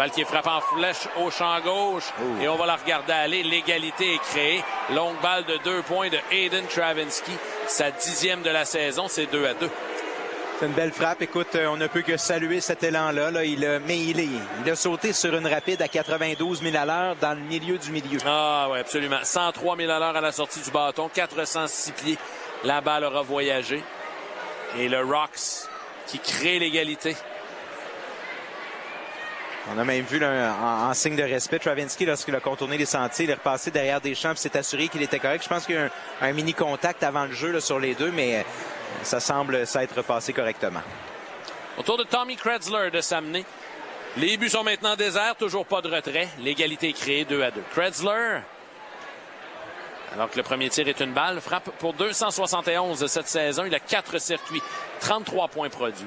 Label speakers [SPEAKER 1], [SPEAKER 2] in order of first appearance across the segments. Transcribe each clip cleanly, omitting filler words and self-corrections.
[SPEAKER 1] Balle qui est frappée en flèche au champ gauche. Et on va la regarder aller. L'égalité est créée. Longue balle de 2 points de Hayden Travinski. Sa 10e de la saison, c'est 2-2.
[SPEAKER 2] C'est une belle frappe. Écoute, on ne peut que saluer cet élan-là. Là. Il a sauté sur une rapide à 92 000 à l'heure dans le milieu du milieu.
[SPEAKER 1] Ah oui, absolument. 103 000 à l'heure à la sortie du bâton. 406 pieds. La balle aura voyagé. Et le Rocks qui crée l'égalité.
[SPEAKER 2] On a même vu là, en signe de respect, Travinski, lorsqu'il a contourné les sentiers, il est repassé derrière Deschamps et s'est assuré qu'il était correct. Je pense qu'il y a un mini-contact avant le jeu là, sur les deux, mais ça semble s'être passé correctement.
[SPEAKER 1] Autour de Tommy Kretzler de s'amener. Les buts sont maintenant déserts, toujours pas de retrait. L'égalité est créée 2-2. Kretzler, alors que le premier tir est une balle, frappe pour 271 cette saison. Il a 4 circuits, 33 points produits.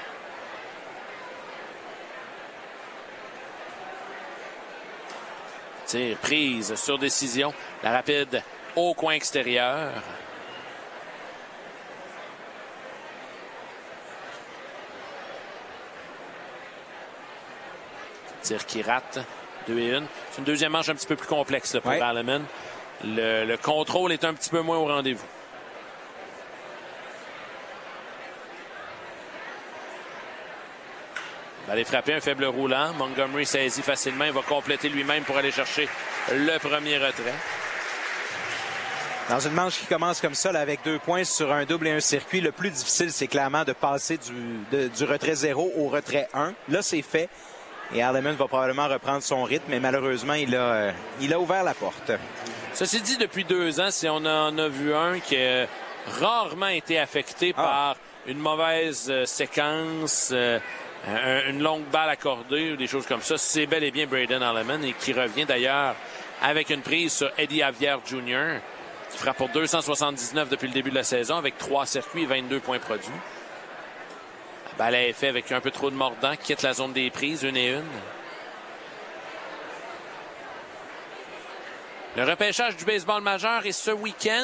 [SPEAKER 1] Tir prise sur décision. La rapide au coin extérieur. Tir qui rate. 2-1. C'est une deuxième manche un petit peu plus complexe là, pour Alleman. Le contrôle est un petit peu moins au rendez-vous. Il va aller frapper un faible roulant. Montgomery saisit facilement. Il va compléter lui-même pour aller chercher le premier retrait.
[SPEAKER 2] Dans une manche qui commence comme ça, là, avec 2 points sur un double et un circuit, le plus difficile, c'est clairement de passer du retrait 0 au retrait 1. Là, c'est fait. Et Alleman va probablement reprendre son rythme, mais malheureusement, il a ouvert la porte.
[SPEAKER 1] Ceci dit, depuis 2 ans, si on en a vu un qui a rarement été affecté par une mauvaise séquence, une longue balle accordée ou des choses comme ça, c'est bel et bien Braden Alleman et qui revient d'ailleurs avec une prise sur Eddie Avier Jr. qui frappe pour 279 depuis le début de la saison avec 3 circuits et 22 points produits. La balle est faite avec un peu trop de mordant, quitte la zone des prises, 1-1. Le repêchage du baseball majeur est ce week-end.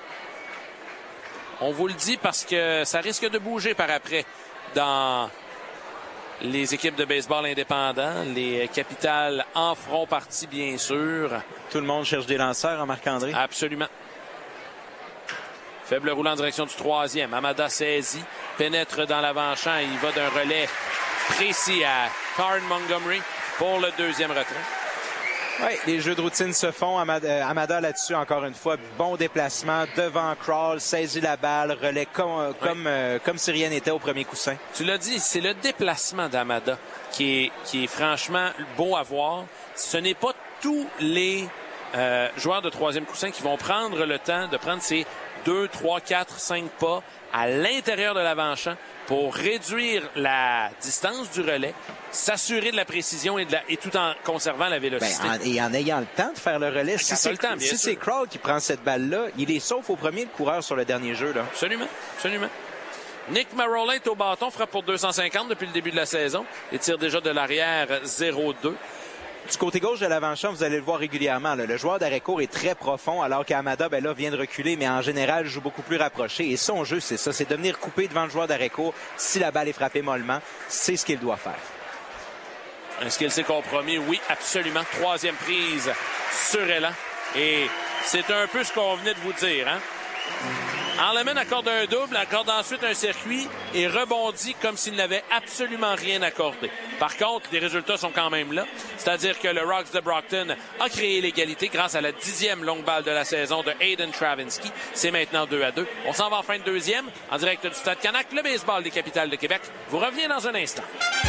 [SPEAKER 1] On vous le dit parce que ça risque de bouger par après dans les équipes de baseball indépendants. Les Capitales en feront partie, bien sûr.
[SPEAKER 2] Tout le monde cherche des lanceurs, Marc-André?
[SPEAKER 1] Absolument. Faible roulant en direction du 3e. Amada saisit, pénètre dans l'avant-champ. Il va d'un relais précis à Karen Montgomery pour le 2e retrait.
[SPEAKER 2] Oui, les jeux de routine se font. Amada là-dessus, encore une fois, bon déplacement devant Crawl, saisit la balle, relais comme si rien n'était au premier coussin.
[SPEAKER 1] Tu l'as dit, c'est le déplacement d'Amada qui est franchement beau à voir. Ce n'est pas tous les joueurs de 3e coussin qui vont prendre le temps de prendre ces 2, 3, 4, 5 pas à l'intérieur de l'avant-champ pour réduire la distance du relais, s'assurer de la précision et tout en conservant la vélocité.
[SPEAKER 2] Et en ayant le temps de faire le relais. Si c'est Crawl qui prend cette balle-là, il est sauf au premier le coureur sur le dernier jeu. Là.
[SPEAKER 1] Absolument, absolument. Nick Marola est au bâton, frappe pour 250 depuis le début de la saison. Il tire déjà de l'arrière 0-2.
[SPEAKER 2] Du côté gauche de l'avant-champ, vous allez le voir régulièrement. Là. Le joueur d'arrêt-court est très profond, alors qu'Amada vient de reculer, mais en général, joue beaucoup plus rapproché. Et son jeu, c'est ça, c'est de venir couper devant le joueur d'arrêt-court. Si la balle est frappée mollement, c'est ce qu'il doit faire.
[SPEAKER 1] Est-ce qu'il s'est compromis? Oui, absolument. 3e prise sur Elan. Et c'est un peu ce qu'on venait de vous dire. Hein? Alleman accorde un double, accorde ensuite un circuit et rebondit comme s'il n'avait absolument rien accordé. Par contre, les résultats sont quand même là. C'est-à-dire que le Rocks de Brockton a créé l'égalité grâce à la 10e longue balle de la saison de Hayden Travinski. C'est maintenant 2-2. On s'en va en fin de 2e, en direct du Stade Canac, le baseball des Capitales de Québec. Vous revenez dans un instant.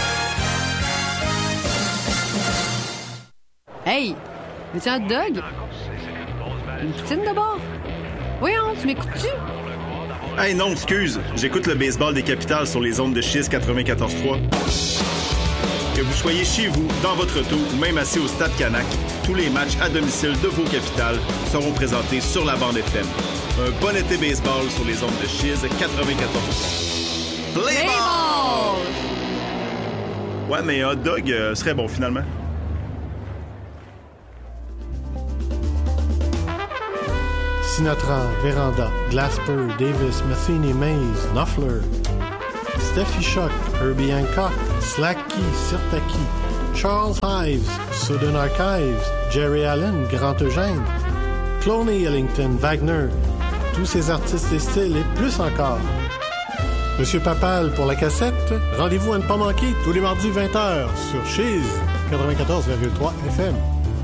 [SPEAKER 3] Hey! Veux-tu un hot dog? Une poutine d'abord? Voyons, tu m'écoutes-tu?
[SPEAKER 4] Hey non, excuse. J'écoute le baseball des Capitales sur les ondes de Chiz 94.3. Que vous soyez chez vous, dans votre auto ou même assis au Stade Canac, tous les matchs à domicile de vos Capitales seront présentés sur la bande FM. Un bon été baseball sur les ondes de Chiz 94.3. Play ball! Ouais, mais un hot dog serait bon finalement.
[SPEAKER 5] Sinatra, Véranda, Glasper, Davis, Matheny, Mays, Knopfler, Steffi Shock, Herbie Hancock, Slacky, Sirtaki, Charles Ives, Southern Archives, Jerry Allen, Grand Eugène, Cloney Ellington, Wagner, tous ces artistes et styles et plus encore. Monsieur Papal pour la cassette, rendez-vous à ne pas manquer tous les mardis 20h sur Chiz 94,3 FM.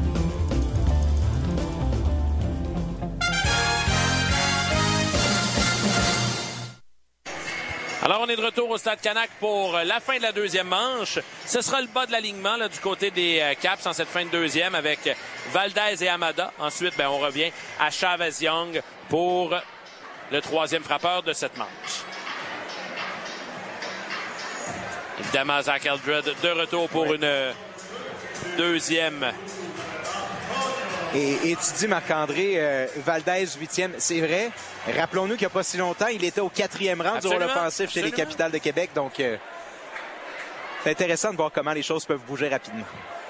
[SPEAKER 1] Alors, on est de retour au Stade Canac pour la fin de la deuxième manche. Ce sera le bas de l'alignement là, du côté des Caps en cette fin de deuxième avec Valdez et Amada. Ensuite, on revient à Chavez-Young pour le troisième frappeur de cette manche. Évidemment, Zach Eldred de retour pour une deuxième.
[SPEAKER 2] Et tu dis, Marc-André, Valdez, 8e, c'est vrai. Rappelons-nous qu'il n'y a pas si longtemps, il était au 4e rang du rôle offensif chez les Capitals de Québec. Donc, c'est intéressant de voir comment les choses peuvent bouger rapidement.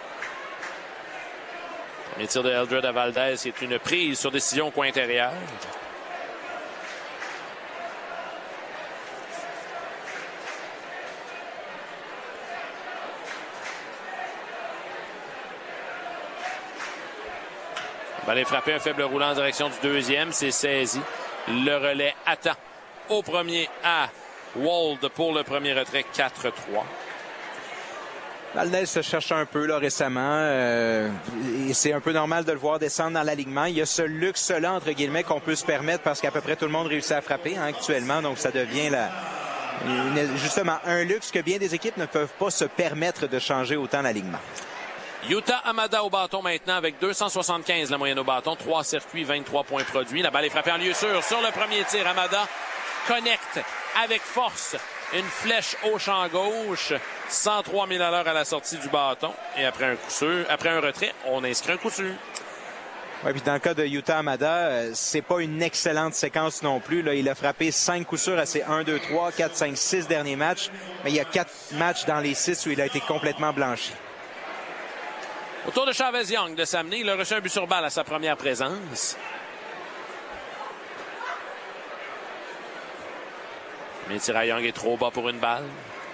[SPEAKER 1] Le tir de Eldred à Valdez, c'est une prise sur décision au coin intérieur. Va aller frapper un faible roulant en direction du deuxième. C'est saisi. Le relais attend au premier à Wold pour le premier retrait 4-3.
[SPEAKER 2] Valdez se cherche un peu là, récemment. Et c'est un peu normal de le voir descendre dans l'alignement. Il y a ce luxe-là, entre guillemets, qu'on peut se permettre parce qu'à peu près tout le monde réussit à frapper actuellement. Donc ça devient justement un luxe que bien des équipes ne peuvent pas se permettre de changer autant l'alignement.
[SPEAKER 1] Yuta Amada au bâton maintenant avec 275 la moyenne au bâton. 3 circuits, 23 points produits. La balle est frappée en lieu sûr sur le premier tir. Amada connecte avec force une flèche au champ gauche. 103 000 à l'heure à la sortie du bâton. Et après un coup sûr, après un retrait, on inscrit un coup sûr.
[SPEAKER 2] Oui, puis dans le cas de Yuta Amada, c'est pas une excellente séquence non plus. Là, il a frappé 5 coups sûrs à ses 1, 2, 3, 4, 5, 6 derniers matchs. Mais il y a 4 matchs dans les 6 où il a été complètement blanchi.
[SPEAKER 1] Autour de Chavez-Young de s'amener, il a reçu un but sur balle à sa première présence. Mais le tir à Young est trop bas pour une balle.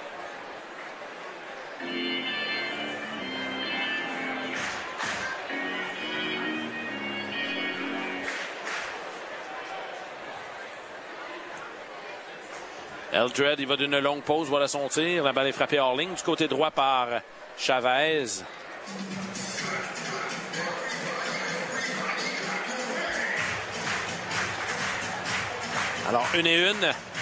[SPEAKER 1] Eldred, il va d'une longue pause, voilà son tir. La balle est frappée hors ligne du côté droit par Chavez. Alors, 1-1.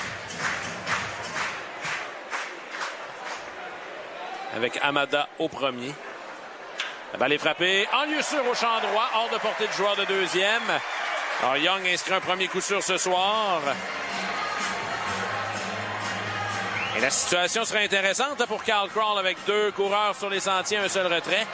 [SPEAKER 1] Avec Amada au premier. La balle est frappée en lieu sûr au champ droit, hors de portée du joueur de deuxième. Alors, Young inscrit un premier coup sûr ce soir. Et la situation sera intéressante pour Carl Crawl avec 2 coureurs sur les sentiers, un seul retrait.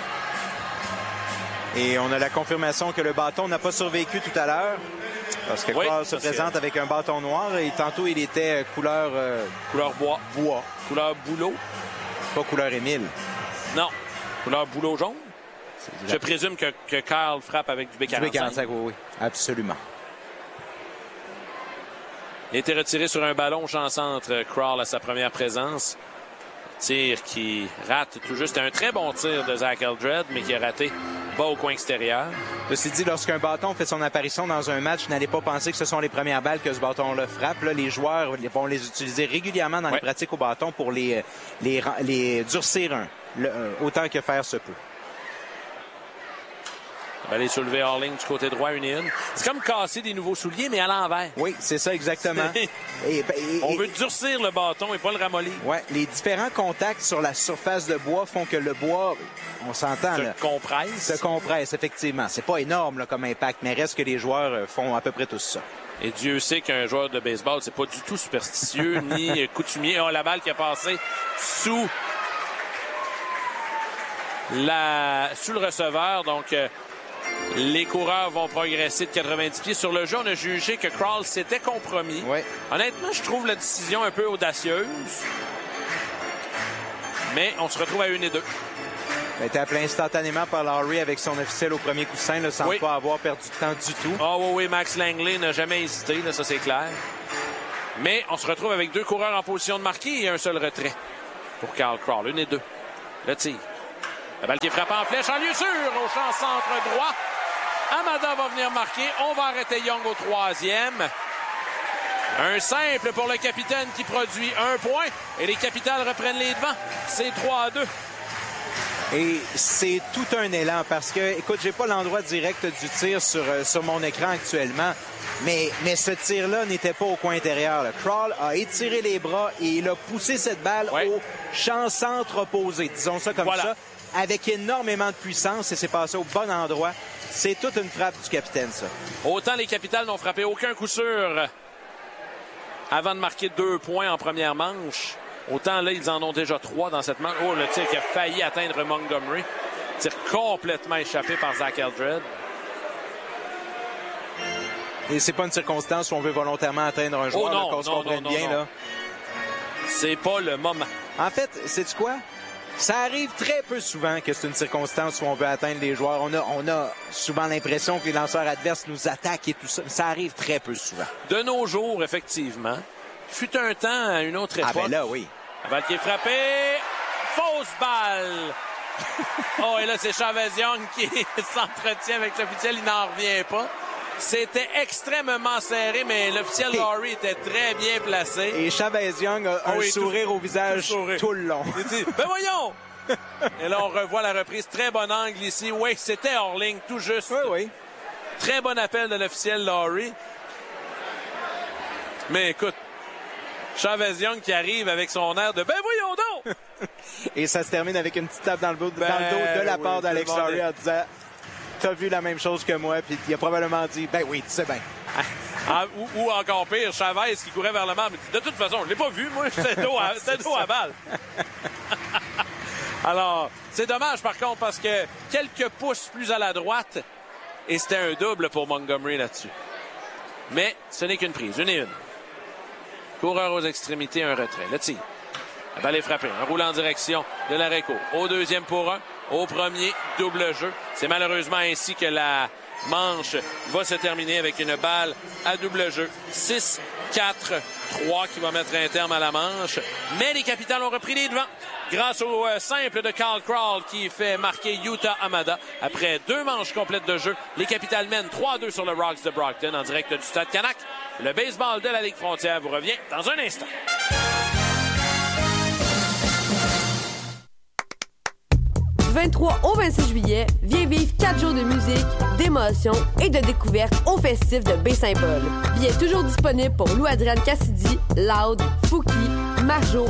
[SPEAKER 2] Et on a la confirmation que le bâton n'a pas survécu tout à l'heure. Parce que Crawl se présente avec un bâton noir et tantôt il était couleur
[SPEAKER 1] bois. Couleur bouleau.
[SPEAKER 2] Pas couleur Émile.
[SPEAKER 1] Non. Couleur bouleau jaune. Je présume que Carl frappe avec du B45.
[SPEAKER 2] Du B45, oui. Absolument.
[SPEAKER 1] Il a été retiré sur un ballon au champ centre, Crawl, à sa première présence. Tir qui rate tout juste. Un très bon tir de Zach Eldred, mais qui a raté bas au coin extérieur.
[SPEAKER 2] Ceci dit, lorsqu'un bâton fait son apparition dans un match, n'allez pas penser que ce sont les premières balles que ce bâton-là frappe. Là, les joueurs vont les utiliser régulièrement dans les pratiques au bâton pour les durcir autant que faire se peut. La balle est soulevée hors ligne du côté droit, 1-1. C'est comme casser des nouveaux souliers, mais à l'envers. Oui, c'est ça exactement. On veut durcir le bâton et pas le ramollir. Oui, les différents contacts sur la surface de bois font que le bois, on s'entend, se compresse, effectivement. C'est pas énorme là, comme impact, mais reste que les joueurs font à peu près tous ça. Et Dieu sait qu'un joueur de baseball, c'est pas du tout superstitieux ni coutumier. Oh, la balle qui a passé sous le receveur, donc... les coureurs vont progresser de 90 pieds. Sur le jeu, on a jugé que Crawl s'était compromis. Oui. Honnêtement, je trouve la décision un peu audacieuse. Mais on se retrouve à 1-2. Il a été appelé instantanément par Lowry avec son officiel au premier coussin, là, sans pas avoir perdu de temps du tout. Ah oui, Max Langley n'a jamais hésité, là, ça c'est clair. Mais on se retrouve avec 2 coureurs en position de marquer et un seul retrait pour Carl Crawl. 1-2. Le tir.
[SPEAKER 1] La balle qui est frappée en flèche en lieu sûr au champ centre droit. Amada va venir marquer. On va arrêter Young au troisième. Un simple pour le capitaine qui produit 1 point. Et les Capitals reprennent les devants. C'est 3-2.
[SPEAKER 2] Et c'est tout un élan parce que, écoute, j'ai pas l'endroit direct du tir sur mon écran actuellement, mais ce tir-là n'était pas au coin intérieur. Kral a étiré les bras et il a poussé cette balle au champ centre opposé, disons ça comme ça, avec énormément de puissance et c'est passé au bon endroit. C'est toute une frappe du capitaine, ça.
[SPEAKER 1] Autant les Capitals n'ont frappé aucun coup sûr avant de marquer 2 points en première manche. Autant là, ils en ont déjà 3 dans cette manche. Oh, le tir qui a failli atteindre Montgomery. Tir complètement échappé par Zach Eldred.
[SPEAKER 2] Et c'est pas une circonstance où on veut volontairement atteindre un joueur, qu'on se comprenne bien. Là.
[SPEAKER 1] C'est pas le moment.
[SPEAKER 2] En fait, sais-tu quoi? Ça arrive très peu souvent que c'est une circonstance où on veut atteindre les joueurs. On a souvent l'impression que les lanceurs adverses nous attaquent et tout ça. Ça arrive très peu souvent.
[SPEAKER 1] De nos jours, effectivement. Fut un temps à une autre époque.
[SPEAKER 2] Ah ben là, oui.
[SPEAKER 1] La balle qui est frappée. Fausse balle. Oh, et là, c'est Chavez Young qui s'entretient avec l'officiel. Il n'en revient pas. C'était extrêmement serré, mais l'officiel Laurie était très bien placé.
[SPEAKER 2] Et Chavez Young a un sourire au visage tout le long.
[SPEAKER 1] Il dit, ben voyons! Et là, on revoit la reprise. Très bon angle ici. Oui, c'était hors ligne, tout juste.
[SPEAKER 2] Oui, oui.
[SPEAKER 1] Très bon appel de l'officiel Laurie. Mais écoute, Chavez Young qui arrive avec son air de « Ben voyons donc! »
[SPEAKER 2] Et ça se termine avec une petite tape dans le dos de la part d'Alex Laurie en disant « T'as vu la même chose que moi? » Puis il a probablement dit « Ben oui, tu sais bien. »
[SPEAKER 1] Ou encore pire, Chavez qui courait vers le marbre. De toute façon, je ne l'ai pas vu, moi. C'était dos à balle. Alors, c'est dommage par contre parce que quelques pouces plus à la droite et c'était un double pour Montgomery là-dessus. Mais ce n'est qu'une prise, 1-1. Coureur aux extrémités, un retrait. Le tir. La balle est frappée. Un roule en direction de l'Areco. Au deuxième pour 1. Au premier, double jeu. C'est malheureusement ainsi que la manche va se terminer avec une balle à double jeu. 6-4-3 qui va mettre un terme à la manche. Mais les Capitals ont repris les devants grâce au simple de Carl Kral qui fait marquer Yuta Amada. Après 2 manches complètes de jeu, les Capitals mènent 3-2 sur le Rocks de Brockton en direct du Stade Canac. Le baseball de la Ligue Frontière vous revient dans un instant.
[SPEAKER 6] Du 23 au 26 juillet, viens vivre 4 jours de musique, d'émotion et de découverte au festif de Baie-Saint-Paul. Billets toujours disponibles pour Lou-Adrienne Cassidy, Loud, Fouki, Marjo